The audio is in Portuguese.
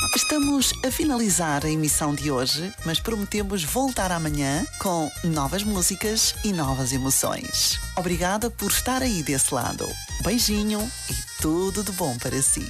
Estamos a finalizar a emissão de hoje, mas prometemos voltar amanhã com novas músicas e novas emoções. Obrigada por estar aí desse lado. Beijinho e tudo de bom para si.